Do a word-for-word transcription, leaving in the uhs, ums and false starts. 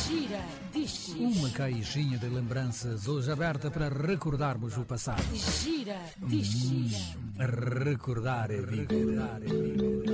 Gira, diz. Uma caixinha de lembranças hoje aberta para recordarmos o passado. Gira, diz. Recordar é viver.